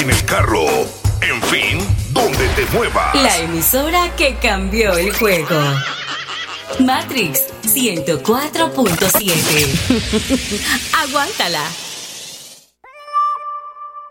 en el carro, en fin, donde te muevas. La emisora que cambió el juego. Matrix 104.7. Aguántala.